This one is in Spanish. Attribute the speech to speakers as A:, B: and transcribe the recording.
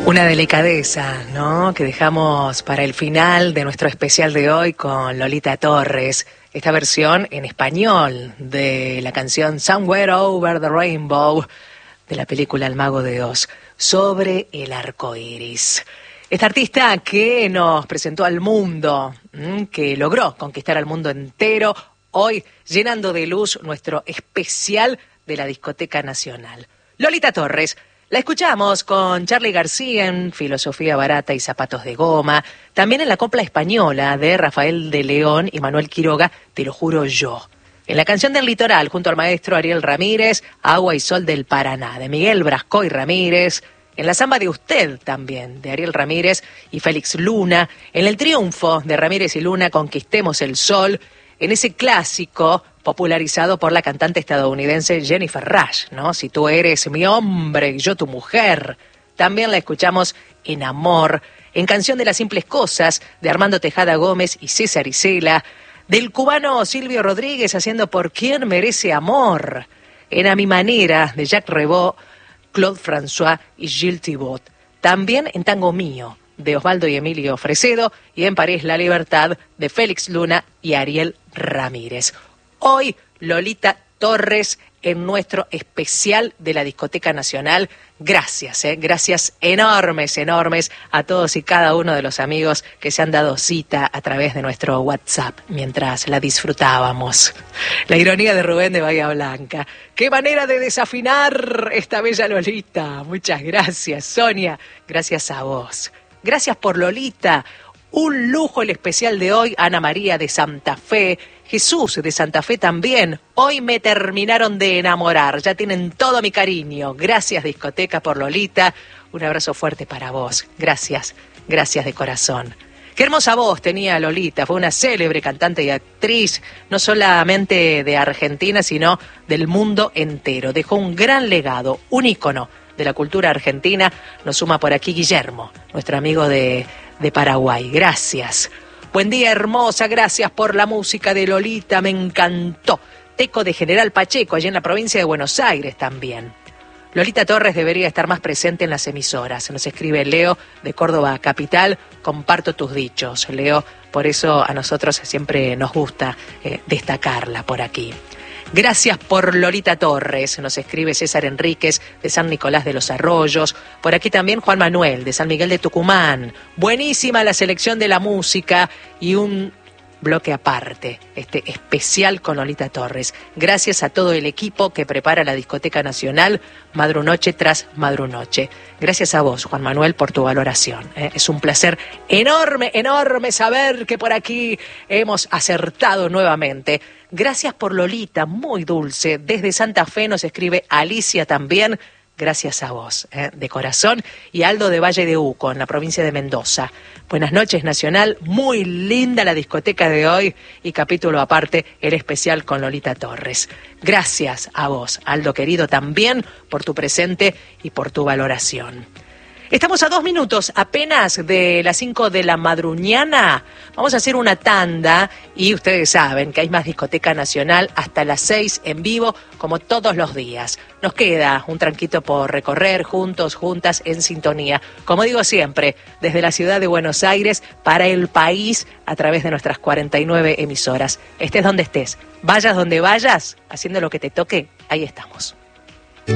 A: Una delicadeza, ¿no?, que dejamos para el final de nuestro especial de hoy con Lolita Torres. Esta versión en español de la canción Somewhere Over the Rainbow de la película El Mago de Oz, sobre el arco iris. Esta artista que nos presentó al mundo, que logró conquistar al mundo entero, hoy llenando de luz nuestro especial de la Discoteca Nacional. Lolita Torres. La escuchamos con Charly García en Filosofía Barata y Zapatos de Goma, también en la copla española de Rafael de León y Manuel Quiroga, Te lo juro yo. En la canción del litoral, junto al maestro Ariel Ramírez, Agua y Sol del Paraná, de Miguel Brascoy Ramírez. En la samba de Usted también, de Ariel Ramírez y Félix Luna. En el triunfo de Ramírez y Luna, Conquistemos el Sol. En ese clásico popularizado por la cantante estadounidense Jennifer Rush, ¿no? Si tú eres mi hombre y yo tu mujer. También la escuchamos en Amor, en Canción de las Simples Cosas, de Armando Tejada Gómez y César Isela, del cubano Silvio Rodríguez haciendo Por quién merece amor, en A mi manera, de Jacques Revaux, Claude François y Gilles Thibaut. También en Tango Mío, de Osvaldo y Emilio Fresedo, y en París la Libertad, de Félix Luna y Ariel Ramírez. Hoy, Lolita Torres en nuestro especial de la Discoteca Nacional. Gracias, gracias enormes a todos y cada uno de los amigos que se han dado cita a través de nuestro WhatsApp mientras la disfrutábamos. La ironía de Rubén de Bahía Blanca. ¡Qué manera de desafinar esta bella Lolita! Muchas gracias, Sonia. Gracias a vos. Gracias por Lolita. Un lujo el especial de hoy. Ana María de Santa Fe. Jesús de Santa Fe también. Hoy me terminaron de enamorar. Ya tienen todo mi cariño. Gracias, Discoteca, por Lolita. Un abrazo fuerte para vos. Gracias, gracias de corazón. Qué hermosa voz tenía Lolita. Fue una célebre cantante y actriz, no solamente de Argentina, sino del mundo entero. Dejó un gran legado, un ícono de la cultura argentina. Nos suma por aquí Guillermo, nuestro amigo de Paraguay. Gracias. Buen día, hermosa, gracias por la música de Lolita, me encantó. Teco de General Pacheco, allá en la provincia de Buenos Aires también. Lolita Torres debería estar más presente en las emisoras. Nos escribe Leo de Córdoba Capital, comparto tus dichos, Leo, por eso a nosotros siempre nos gusta destacarla por aquí. Gracias por Lolita Torres, nos escribe César Enríquez de San Nicolás de los Arroyos. Por aquí también Juan Manuel de San Miguel de Tucumán. Buenísima la selección de la música y un bloque aparte, especial con Lolita Torres. Gracias a todo el equipo que prepara la Discoteca Nacional, madrunoche tras madrunoche. Gracias a vos, Juan Manuel, por tu valoración. Es un placer enorme saber que por aquí hemos acertado nuevamente. Gracias por Lolita, muy dulce. Desde Santa Fe nos escribe Alicia también. Gracias a vos, de corazón. Y Aldo de Valle de Uco, en la provincia de Mendoza. Buenas noches, Nacional. Muy linda la discoteca de hoy. Y capítulo aparte, el especial con Lolita Torres. Gracias a vos, Aldo querido, también por tu presente y por tu valoración. Estamos a 2 minutos apenas de las 5 de la madruñana. Vamos a hacer una tanda y ustedes saben que hay más Discoteca Nacional hasta las 6 en vivo, como todos los días. Nos queda un tranquito por recorrer juntos, juntas, en sintonía. Como digo siempre, desde la ciudad de Buenos Aires para el país a través de nuestras 49 emisoras. Estés donde estés, vayas donde vayas, haciendo lo que te toque, ahí estamos.